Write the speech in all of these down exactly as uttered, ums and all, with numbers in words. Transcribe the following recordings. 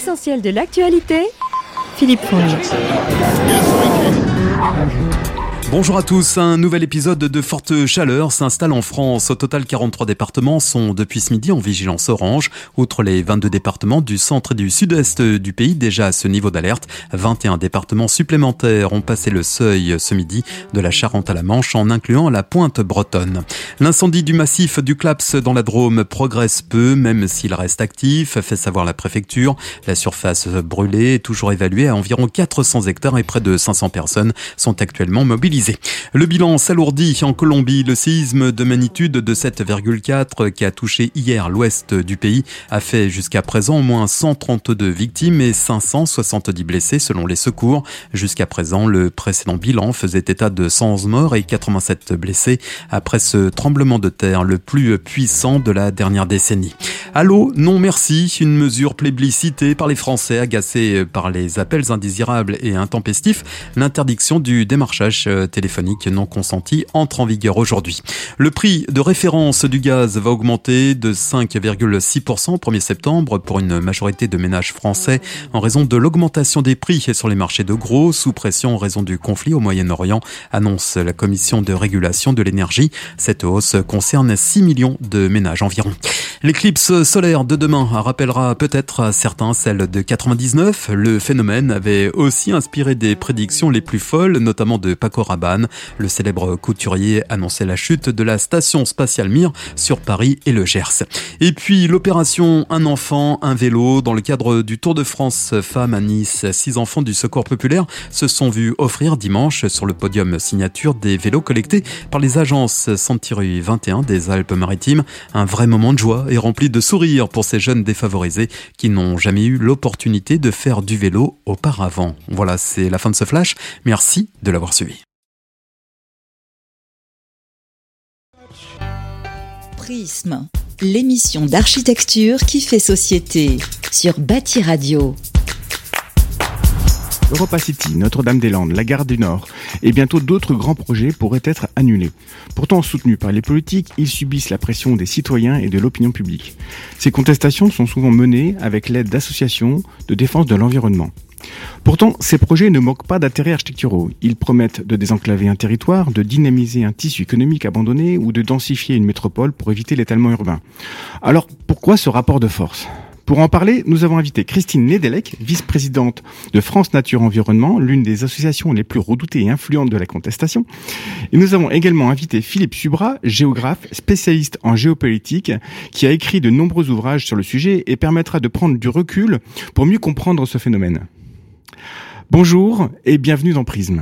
L'essentiel de l'actualité, Philippe Fonge. Bonjour à tous, un nouvel épisode de forte chaleur s'installe en France. Au total, quarante-trois départements sont depuis ce midi en vigilance orange. Outre les vingt-deux départements du centre et du sud-est du pays déjà à ce niveau d'alerte, vingt et un départements supplémentaires ont passé le seuil ce midi de la Charente à la Manche en incluant la pointe bretonne. L'incendie du massif du Claps dans la Drôme progresse peu, même s'il reste actif, fait savoir la préfecture. La surface brûlée est toujours évaluée à environ quatre cents hectares et près de cinq cents personnes sont actuellement mobilisées. Le bilan s'alourdit en Colombie. Le séisme de magnitude de sept virgule quatre qui a touché hier l'ouest du pays a fait jusqu'à présent au moins cent trente-deux victimes et cinq cent soixante-dix blessés selon les secours. Jusqu'à présent, le précédent bilan faisait état de cent onze morts et quatre-vingt-sept blessés après ce tremblement de terre le plus puissant de la dernière décennie. Allô, non merci, une mesure plébiscitée par les Français agacés par les appels indésirables et intempestifs. L'interdiction du démarchage téléphonique non consenti entre en vigueur aujourd'hui. Le prix de référence du gaz va augmenter de cinq virgule six pour cent au premier septembre pour une majorité de ménages français en raison de l'augmentation des prix sur les marchés de gros, sous pression en raison du conflit au Moyen-Orient, annonce la Commission de régulation de l'énergie. Cette hausse concerne six millions de ménages environ. L'éclipse solaire de demain rappellera peut-être à certains celle de quatre-vingt-dix-neuf. Le phénomène avait aussi inspiré des prédictions les plus folles, notamment de Paco Rabanne. Le célèbre couturier annonçait la chute de la station spatiale Mir sur Paris et le Gers. Et puis l'opération Un enfant, un vélo. Dans le cadre du Tour de France Femmes à Nice, six enfants du Secours populaire se sont vus offrir dimanche sur le podium signature des vélos collectés par les agences Sentiru vingt et un des Alpes-Maritimes. Un vrai moment de joie et rempli de sourires pour ces jeunes défavorisés qui n'ont jamais eu l'opportunité de faire du vélo auparavant. Voilà, c'est la fin de ce flash. Merci de l'avoir suivi. Prisme, l'émission d'architecture qui fait société sur Bâti Radio. Europa City, Notre-Dame-des-Landes, la gare du Nord et bientôt d'autres grands projets pourraient être annulés. Pourtant soutenus par les politiques, ils subissent la pression des citoyens et de l'opinion publique. Ces contestations sont souvent menées avec l'aide d'associations de défense de l'environnement. Pourtant, ces projets ne manquent pas d'intérêts architecturaux. Ils promettent de désenclaver un territoire, de dynamiser un tissu économique abandonné ou de densifier une métropole pour éviter l'étalement urbain. Alors, pourquoi ce rapport de force ? Pour en parler, nous avons invité Christine Nedelec, vice-présidente de France Nature Environnement, l'une des associations les plus redoutées et influentes de la contestation. Et nous avons également invité Philippe Subra, géographe, spécialiste en géopolitique, qui a écrit de nombreux ouvrages sur le sujet et permettra de prendre du recul pour mieux comprendre ce phénomène. Bonjour et bienvenue dans Prisme.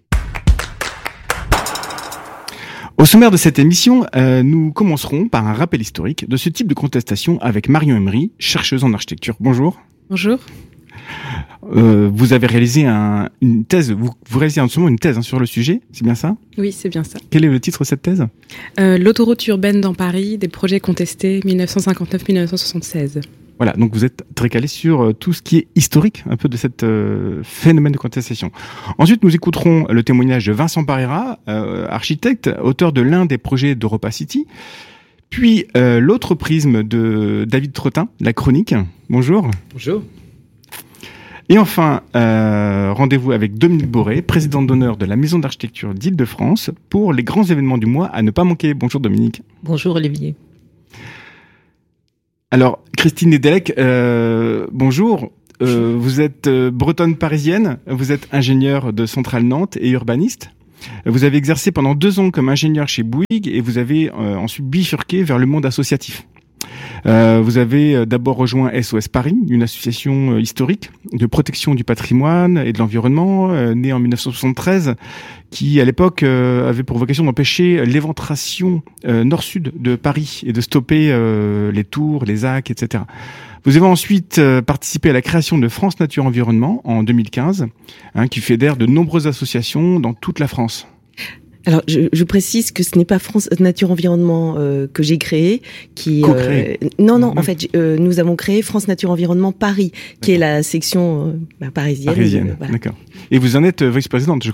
Au sommaire de cette émission, euh, nous commencerons par un rappel historique de ce type de contestation avec Marion Emery, chercheuse en architecture. Bonjour. Bonjour. Euh, vous avez réalisé un, une thèse, vous, vous réalisez en ce moment une thèse hein, sur le sujet, c'est bien ça ? Oui, c'est bien ça. Quel est le titre de cette thèse ? euh, L'autoroute urbaine dans Paris, des projets contestés dix-neuf cent cinquante-neuf à dix-neuf cent soixante-seize. Voilà, donc vous êtes très calé sur euh, tout ce qui est historique un peu de cette euh, phénomène de contestation. Ensuite, nous écouterons le témoignage de Vincent Parera, euh, architecte, auteur de l'un des projets d'Europa City. Puis euh, l'autre prisme de David Trottin, la chronique. Bonjour. Bonjour. Et enfin, euh, rendez-vous avec Dominique Boré, présidente d'honneur de la Maison d'architecture d'Île-de-France, pour les grands événements du mois à ne pas manquer. Bonjour Dominique. Bonjour Olivier. Alors, Christine Nedelec, euh, bonjour. Euh, vous êtes euh, bretonne parisienne, vous êtes ingénieure de Centrale Nantes et urbaniste. Vous avez exercé pendant deux ans comme ingénieur chez Bouygues et vous avez euh, ensuite bifurqué vers le monde associatif. Euh, vous avez d'abord rejoint S O S Paris, une association euh, historique de protection du patrimoine et de l'environnement, euh, née en dix-neuf cent soixante-treize, qui à l'époque euh, avait pour vocation d'empêcher l'éventration euh, nord-sud de Paris et de stopper euh, les tours, les arcs, et cetera. Vous avez ensuite euh, participé à la création de France Nature Environnement en deux mille quinze, hein, qui fédère de nombreuses associations dans toute la France. Alors, je, je précise que ce n'est pas France Nature Environnement euh, que j'ai créé, qui Co-créé. Euh, non, non, en fait, euh, nous avons créé France Nature Environnement Paris, qui est la section euh, bah, parisienne. Parisienne, euh, voilà. d'accord. Et vous en êtes vice-présidente, je crois.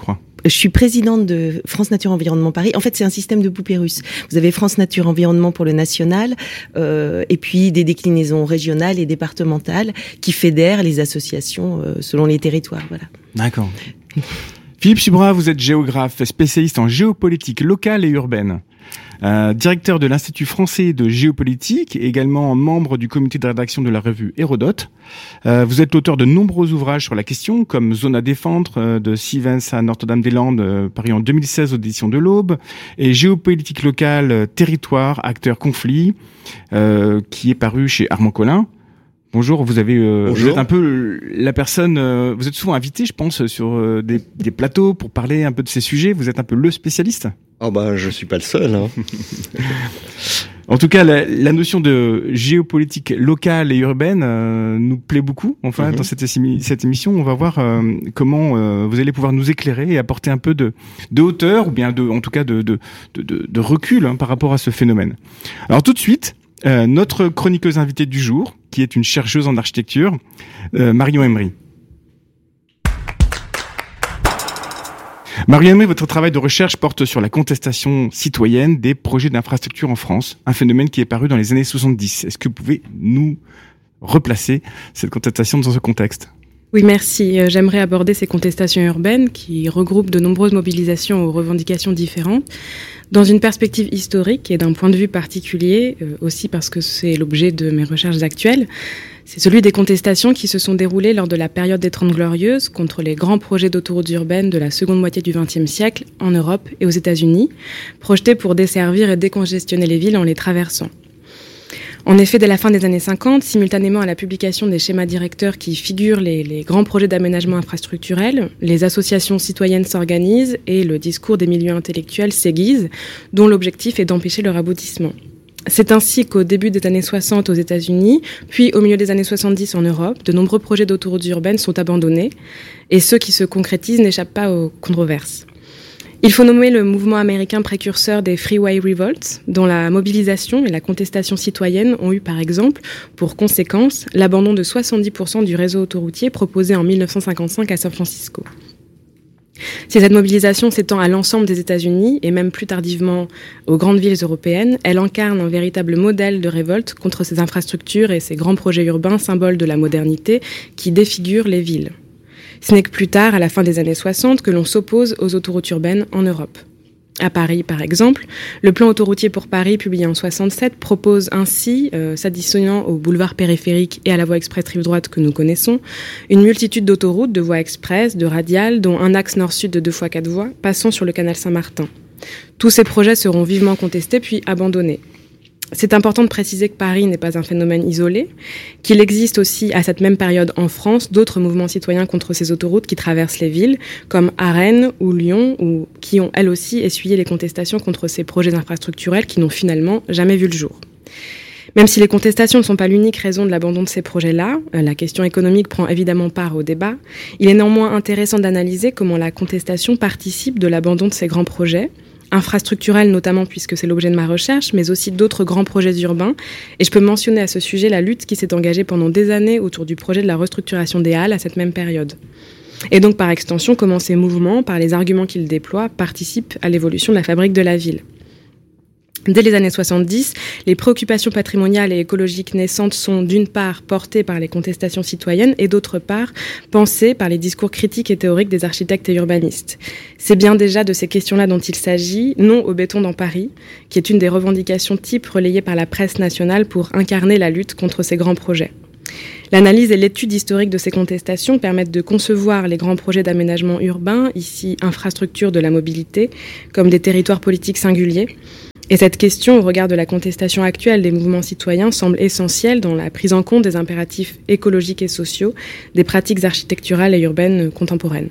je suis présidente de France Nature Environnement Paris. En fait, c'est un système de poupées russes. Vous avez France Nature Environnement pour le national, euh, et puis des déclinaisons régionales et départementales qui fédèrent les associations euh, selon les territoires. Voilà. D'accord. Philippe Subra, vous êtes géographe, spécialiste en géopolitique locale et urbaine. Euh, directeur de l'Institut français de géopolitique, également membre du comité de rédaction de la revue Hérodote. Euh, vous êtes l'auteur de nombreux ouvrages sur la question, comme Zone à défendre, euh, de Sivens à Notre-Dame-des-Landes, euh, paru en deux mille seize aux éditions de l'Aube, et Géopolitique locale, euh, territoire, acteurs, conflits, euh, qui est paru chez Armand Collin. Bonjour, vous avez, euh, Bonjour. vous êtes un peu la personne, euh, vous êtes souvent invité, je pense, sur euh, des, des plateaux pour parler un peu de ces sujets. Vous êtes un peu le spécialiste. Oh bah, je suis pas le seul. Hein. En tout cas, la, la notion de géopolitique locale et urbaine euh, nous plaît beaucoup. Enfin, mm-hmm. dans cette, cette émission, on va voir euh, comment euh, vous allez pouvoir nous éclairer et apporter un peu de, de hauteur, ou bien de, en tout cas de, de, de, de, de recul hein, par rapport à ce phénomène. Alors tout de suite, euh, notre chroniqueuse invitée du jour, qui est une chercheuse en architecture, euh, Marion Emery. Marion Emery, votre travail de recherche porte sur la contestation citoyenne des projets d'infrastructure en France, un phénomène qui est paru dans les années soixante-dix. Est-ce que vous pouvez nous replacer cette contestation dans ce contexte ? Oui, merci. J'aimerais aborder ces contestations urbaines qui regroupent de nombreuses mobilisations aux revendications différentes dans une perspective historique et d'un point de vue particulier, euh, aussi parce que c'est l'objet de mes recherches actuelles. C'est celui des contestations qui se sont déroulées lors de la période des Trente Glorieuses contre les grands projets d'autoroutes urbaines de la seconde moitié du vingtième siècle en Europe et aux États-Unis, projetés pour desservir et décongestionner les villes en les traversant. En effet, dès la fin des années cinquante, simultanément à la publication des schémas directeurs qui figurent les, les grands projets d'aménagement infrastructurel, les associations citoyennes s'organisent et le discours des milieux intellectuels s'aiguise, dont l'objectif est d'empêcher leur aboutissement. C'est ainsi qu'au début des années soixante aux États-Unis, puis au milieu des années soixante-dix en Europe, de nombreux projets d'autoroutes urbaines sont abandonnés, et ceux qui se concrétisent n'échappent pas aux controverses. Il faut nommer le mouvement américain précurseur des Freeway Revolts, dont la mobilisation et la contestation citoyenne ont eu par exemple pour conséquence l'abandon de soixante-dix pour cent du réseau autoroutier proposé en dix-neuf cent cinquante-cinq à San Francisco. Si cette mobilisation s'étend à l'ensemble des États-Unis et même plus tardivement aux grandes villes européennes, elle incarne un véritable modèle de révolte contre ces infrastructures et ces grands projets urbains symboles de la modernité qui défigurent les villes. Ce n'est que plus tard, à la fin des années soixante, que l'on s'oppose aux autoroutes urbaines en Europe. À Paris, par exemple, le plan autoroutier pour Paris, publié en soixante-sept, propose ainsi, euh, s'additionnant au boulevard périphérique et à la voie express rive droite que nous connaissons, une multitude d'autoroutes, de voies express, de radiales, dont un axe nord-sud de deux fois quatre voies, passant sur le canal Saint-Martin. Tous ces projets seront vivement contestés puis abandonnés. C'est important de préciser que Paris n'est pas un phénomène isolé, qu'il existe aussi à cette même période en France d'autres mouvements citoyens contre ces autoroutes qui traversent les villes, comme à Rennes ou Lyon, ou qui ont elles aussi essuyé les contestations contre ces projets infrastructurels qui n'ont finalement jamais vu le jour. Même si les contestations ne sont pas l'unique raison de l'abandon de ces projets-là, la question économique prend évidemment part au débat, il est néanmoins intéressant d'analyser comment la contestation participe de l'abandon de ces grands projets, infrastructurels notamment puisque c'est l'objet de ma recherche, mais aussi d'autres grands projets urbains. Et je peux mentionner à ce sujet la lutte qui s'est engagée pendant des années autour du projet de la restructuration des halles à cette même période. Et donc par extension, comment ces mouvements, par les arguments qu'ils déploient, participent à l'évolution de la fabrique de la ville. Dès les années soixante-dix, les préoccupations patrimoniales et écologiques naissantes sont d'une part portées par les contestations citoyennes et d'autre part pensées par les discours critiques et théoriques des architectes et urbanistes. C'est bien déjà de ces questions-là dont il s'agit, non au béton dans Paris, qui est une des revendications types relayées par la presse nationale pour incarner la lutte contre ces grands projets. L'analyse et l'étude historique de ces contestations permettent de concevoir les grands projets d'aménagement urbain, ici infrastructures de la mobilité, comme des territoires politiques singuliers. Et cette question, au regard de la contestation actuelle des mouvements citoyens, semble essentielle dans la prise en compte des impératifs écologiques et sociaux des pratiques architecturales et urbaines contemporaines.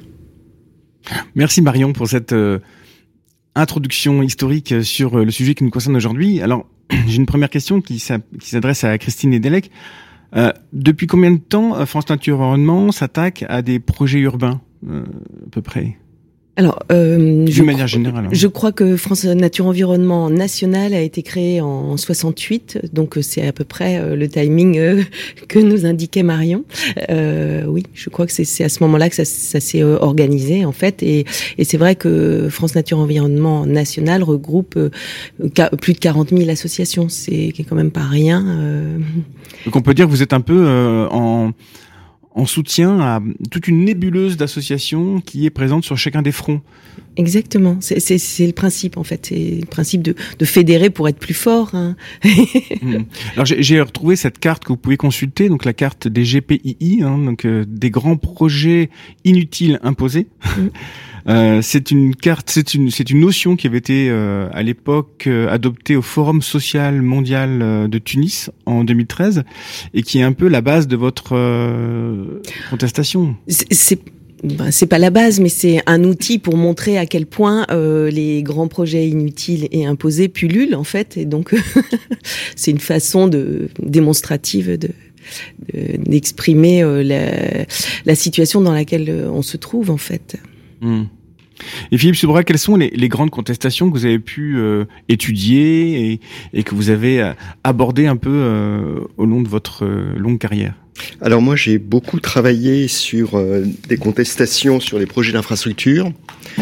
Merci Marion pour cette euh, introduction historique sur le sujet qui nous concerne aujourd'hui. Alors, j'ai une première question qui, qui s'adresse à Christine Nedelec. Euh, depuis combien de temps France Nature Environnement s'attaque à des projets urbains, euh, à peu près ? Alors, euh, d'une manière générale. Hein. Je crois que France Nature Environnement National a été créé en soixante-huit, donc c'est à peu près le timing euh, que nous indiquait Marion. Euh, oui, je crois que c'est, c'est à ce moment-là que ça, ça s'est organisé en fait, et, et c'est vrai que France Nature Environnement National regroupe euh, plus de quarante mille associations, c'est quand même pas rien. Euh... Donc on peut dire que vous êtes un peu euh, en en soutien à toute une nébuleuse d'associations qui est présente sur chacun des fronts. Exactement, c'est, c'est, c'est le principe en fait, c'est le principe de, de fédérer pour être plus fort. Hein. mmh. Alors j'ai, j'ai retrouvé cette carte que vous pouvez consulter, donc la carte des G P I I, hein, donc euh, des grands projets inutiles imposés. Mmh. Euh, c'est une carte, c'est une, c'est une notion qui avait été euh, à l'époque euh, adoptée au Forum social mondial euh, de Tunis en deux mille treize et qui est un peu la base de votre euh, contestation. C'est, c'est... Ben, c'est pas la base, mais c'est un outil pour montrer à quel point euh, les grands projets inutiles et imposés pullulent en fait, et donc c'est une façon de démonstrative de, de d'exprimer euh, la, la situation dans laquelle on se trouve en fait. Mmh. Et Philippe Subra, quelles sont les, les grandes contestations que vous avez pu euh, étudier et, et que vous avez euh, abordées un peu euh, au long de votre euh, longue carrière? Alors moi, j'ai beaucoup travaillé sur euh, des contestations sur les projets d'infrastructure,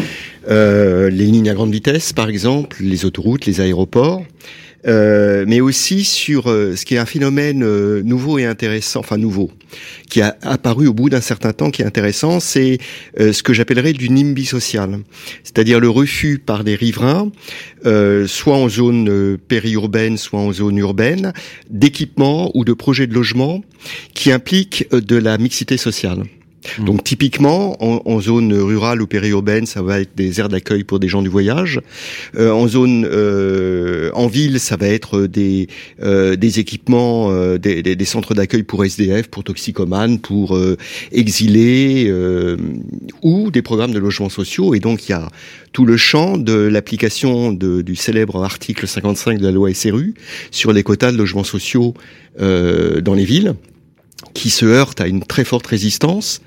euh, les lignes à grande vitesse, par exemple, les autoroutes, les aéroports, euh, mais aussi sur euh, ce qui est un phénomène euh, nouveau et intéressant, enfin nouveau, qui a apparu au bout d'un certain temps, qui est intéressant, c'est euh, ce que j'appellerais du NIMBY social, c'est-à-dire le refus par des riverains, euh, soit en zone euh, périurbaine, soit en zone urbaine, d'équipements ou de projets de logement qui impliquent euh, de la mixité sociale. Mmh. Donc typiquement, en, en zone rurale ou périurbaine, ça va être des aires d'accueil pour des gens du voyage. Euh, en zone, euh, en ville, ça va être des euh, des équipements, euh, des, des, des centres d'accueil pour S D F, pour toxicomanes, pour euh, exilés, euh, ou des programmes de logements sociaux. Et donc il y a tout le champ de l'application de, du célèbre article cinquante-cinq de la loi S R U sur les quotas de logements sociaux euh, dans les villes, qui se heurte à une très forte résistance,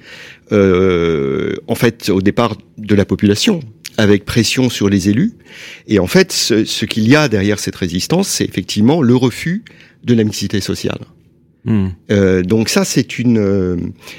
euh, en fait, au départ de la population, avec pression sur les élus. Et en fait, ce, ce qu'il y a derrière cette résistance, c'est effectivement le refus de la mixité sociale. Mmh. Euh, donc ça, c'est une, euh,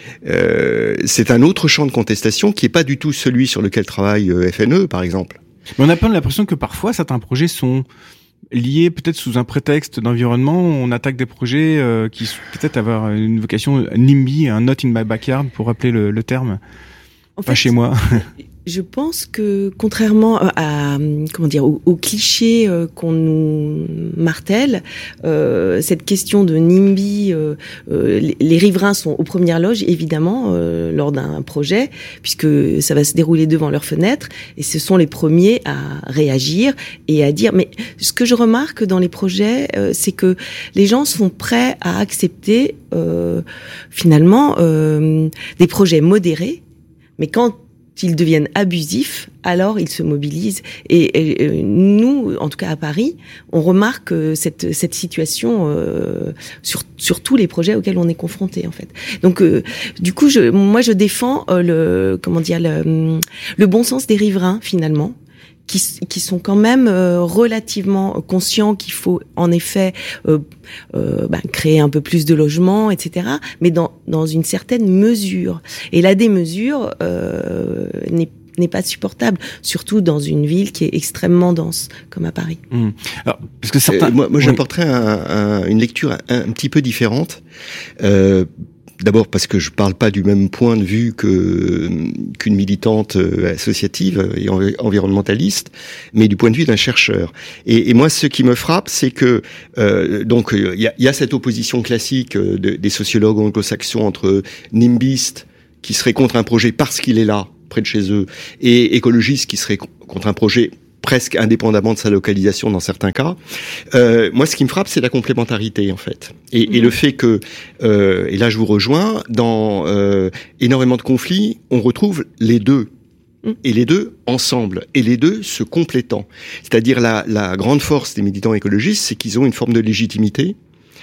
euh, c'est un autre champ de contestation qui est pas du tout celui sur lequel travaille euh, F N E, par exemple. Mais on a pas l'impression que parfois certains projets sont liés peut-être sous un prétexte d'environnement. On attaque des projets euh, qui peut-être avoir une vocation NIMBY, un not in my backyard pour rappeler le, le terme. En pas fait, chez moi. Je pense que contrairement à, comment dire, aux, aux clichés euh, qu'on nous martèle, euh, cette question de NIMBY, euh, euh, les, les riverains sont aux premières loges évidemment euh, lors d'un projet, puisque ça va se dérouler devant leurs fenêtres, et ce sont les premiers à réagir et à dire. Mais ce que je remarque dans les projets, euh, c'est que les gens sont prêts à accepter euh, finalement euh, des projets modérés, mais quand ils deviennent abusifs, alors ils se mobilisent. Et, et nous, en tout cas à Paris, on remarque cette, cette situation euh, sur, sur tous les projets auxquels on est confronté, en fait. Donc, euh, du coup, je, moi, je défends euh, le, comment dire, le, le bon sens des riverains, finalement, qui, qui sont quand même euh, relativement conscients qu'il faut en effet euh, euh, bah, créer un peu plus de logements, et cetera. Mais dans dans une certaine mesure. Et la démesure euh, n'est n'est pas supportable, surtout dans une ville qui est extrêmement dense, comme à Paris. Mmh. Alors, parce que certains... euh, moi, moi, j'apporterais un, un, une lecture un, un petit peu différente. Euh, D'abord parce que je parle pas du même point de vue que qu'une militante associative et environnementaliste, mais du point de vue d'un chercheur. Et, et moi, ce qui me frappe, c'est que euh, donc il y a, y a cette opposition classique de, des sociologues anglo-saxons entre nimbistes qui seraient contre un projet parce qu'il est là, près de chez eux, et écologistes qui seraient contre un projet presque indépendamment de sa localisation dans certains cas. Euh, moi, ce qui me frappe, c'est la complémentarité, en fait. Et, mmh. et le fait que, euh, et là je vous rejoins, dans euh, énormément de conflits, on retrouve les deux. Mmh. Et les deux ensemble. Et les deux se complétant. C'est-à-dire la, la grande force des militants écologistes, c'est qu'ils ont une forme de légitimité.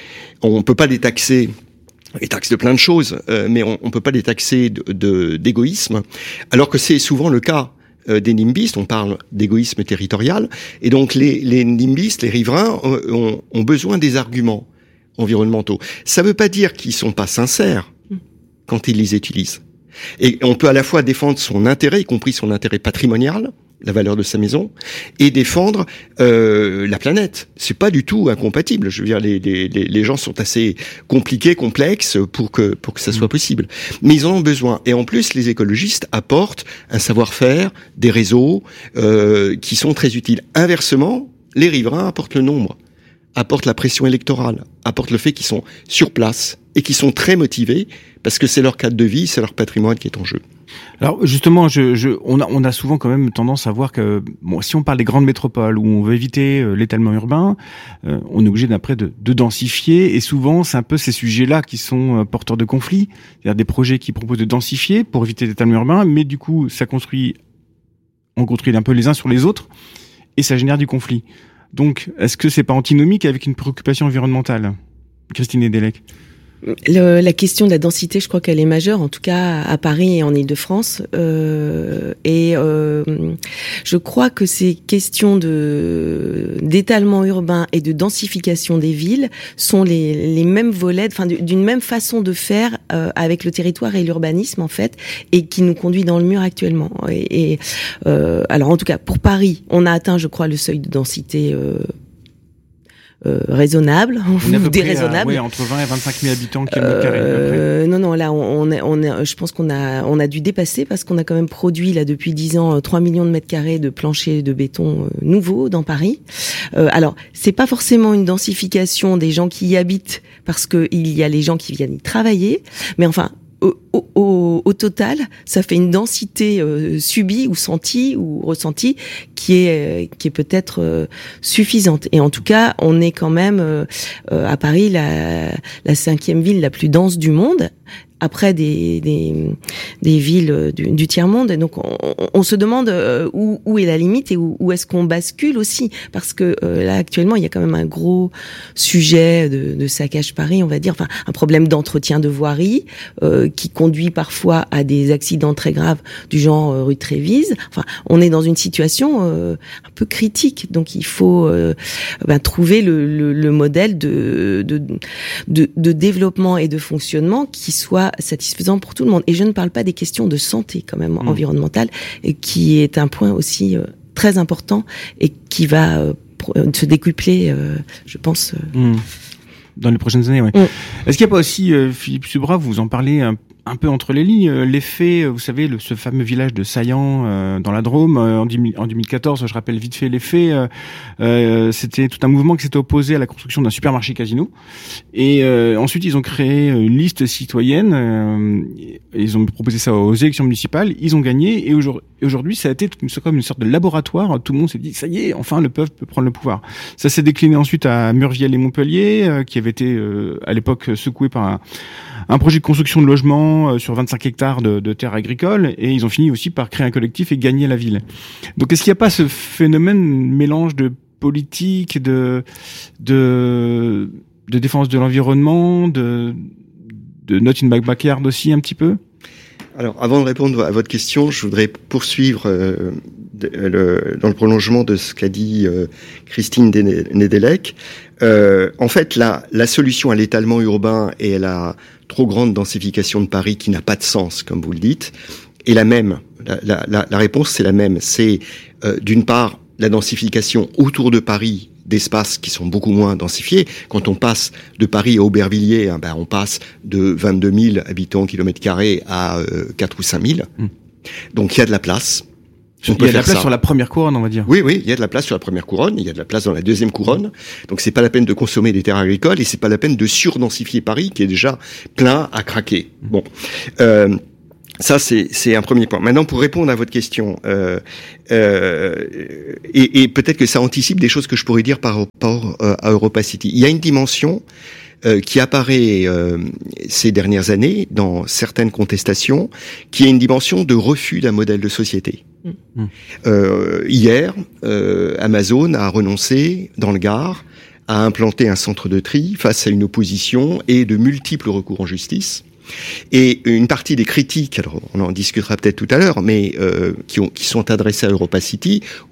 On ne peut pas les taxer... Ils taxent de plein de choses, euh, mais on ne peut pas les taxer de, de, d'égoïsme, alors que c'est souvent le cas. euh, des nimbistes, on parle d'égoïsme territorial, et donc les, les nimbistes, les riverains ont, ont besoin des arguments environnementaux. Ça ne veut pas dire qu'ils sont pas sincères quand ils les utilisent. Et on peut à la fois défendre son intérêt, y compris son intérêt patrimonial, la valeur de sa maison, et défendre euh, la planète. C'est pas du tout incompatible. Je veux dire, les, les, les gens sont assez compliqués, complexes pour que pour que ça soit possible. Mais ils en ont besoin. Et en plus, les écologistes apportent un savoir-faire, des réseaux euh, qui sont très utiles. Inversement, les riverains apportent le nombre, apportent la pression électorale, apportent le fait qu'ils sont sur place et qu'ils sont très motivés parce que c'est leur cadre de vie, c'est leur patrimoine qui est en jeu. Alors justement, je, je, on, a, on a souvent quand même tendance à voir que bon, si on parle des grandes métropoles où on veut éviter euh, l'étalement urbain, euh, on est obligé d'après de, de densifier, et souvent c'est un peu ces sujets-là qui sont euh, porteurs de conflits, c'est-à-dire des projets qui proposent de densifier pour éviter l'étalement urbain, mais du coup ça construit, on construit un peu les uns sur les autres, et ça génère du conflit. Donc est-ce que c'est pas antinomique avec une préoccupation environnementale, Christine Nedelec? Le, la question de la densité, je crois qu'elle est majeure, en tout cas à Paris et en Île-de-France. Euh, et euh, je crois que ces questions de d'étalement urbain et de densification des villes sont les, les mêmes volets, enfin d'une même façon de faire euh, avec le territoire et l'urbanisme en fait, et qui nous conduit dans le mur actuellement. Et, et euh, alors en tout cas pour Paris, on a atteint, je crois, le seuil de densité. Euh, Euh, raisonnable ou déraisonnable. Oui, entre vingt et vingt-cinq mille habitants kilomètre carré. Euh, non, non, là, on, on, est, on est, je pense qu'on a, on a dû dépasser parce qu'on a quand même produit là depuis dix ans trois millions de mètres carrés de planchers de béton euh, nouveaux dans Paris. Euh, alors, c'est pas forcément une densification des gens qui y habitent parce que il y a les gens qui viennent y travailler, mais enfin. Au, au, au total, ça fait une densité euh, subie ou sentie ou ressentie qui est euh, qui est peut-être euh, suffisante. Et en tout cas, on est quand même euh, euh, à Paris la la cinquième ville la plus dense du monde. Après des des des villes du, du tiers monde, donc on, on se demande où où est la limite et où, où est-ce qu'on bascule aussi, parce que euh, là actuellement il y a quand même un gros sujet de, de saccage Paris, on va dire, enfin un problème d'entretien de voirie euh, qui conduit parfois à des accidents très graves du genre euh, rue Trévise. Enfin, on est dans une situation euh, un peu critique, donc il faut euh, ben, trouver le, le, le modèle de, de de de développement et de fonctionnement qui soit satisfaisant pour tout le monde. Et je ne parle pas des questions de santé quand même mmh. environnementale, qui est un point aussi euh, très important et qui va euh, se décupler, euh, je pense. Euh... Mmh. Dans les prochaines années, oui. Mmh. Est-ce qu'il n'y a pas aussi, euh, Philippe Subra, vous en parlez un un peu entre les lignes, l'effet, vous savez, le, ce fameux village de Saillant euh, dans la Drôme, euh, en, en deux mille quatorze, je rappelle vite fait l'effet, euh, euh, c'était tout un mouvement qui s'était opposé à la construction d'un supermarché casino, et euh, ensuite ils ont créé une liste citoyenne, euh, ils ont proposé ça aux élections municipales, ils ont gagné, et aujourd'hui, aujourd'hui ça a été comme une sorte de laboratoire, tout le monde s'est dit, ça y est, enfin le peuple peut prendre le pouvoir. Ça s'est décliné ensuite à Murviel et Montpellier, euh, qui avait été euh, à l'époque secoué par un un projet de construction de logements sur vingt-cinq hectares de, de terres agricoles, et ils ont fini aussi par créer un collectif et gagner la ville. Donc est-ce qu'il n'y a pas ce phénomène mélange de politique, de de, de défense de l'environnement, de, de not in my backyard aussi un petit peu? Alors, avant de répondre à votre question, je voudrais poursuivre euh, de, le, dans le prolongement de ce qu'a dit euh, Christine Nedelec. Euh, en fait, la, la solution à l'étalement urbain et à la trop grande densification de Paris, qui n'a pas de sens, comme vous le dites, est la même. La, la, la réponse, c'est la même. C'est, euh, d'une part, la densification autour de Paris d'espaces qui sont beaucoup moins densifiés. Quand on passe de Paris à Aubervilliers, hein, ben on passe de vingt-deux mille habitants au kilomètre carré à euh, quatre ou cinq mille. Mmh. Donc il y a de la place. On il y a de la place ça. Sur la première couronne, on va dire. Oui, oui, il y a de la place sur la première couronne, il y a de la place dans la deuxième couronne. Donc c'est pas la peine de consommer des terres agricoles et c'est pas la peine de surdensifier Paris qui est déjà plein à craquer. Bon. Euh, Ça, c'est, c'est un premier point. Maintenant, pour répondre à votre question, euh, euh, et, et peut-être que ça anticipe des choses que je pourrais dire par rapport euh, à Europa City. Il y a une dimension euh, qui apparaît euh, ces dernières années dans certaines contestations, qui est une dimension de refus d'un modèle de société. Mmh. Euh, hier, euh, Amazon a renoncé dans le Gard à implanter un centre de tri face à une opposition et de multiples recours en justice. Et une partie des critiques, alors on en discutera peut-être tout à l'heure, mais euh, qui, ont, qui sont adressées à Europa City,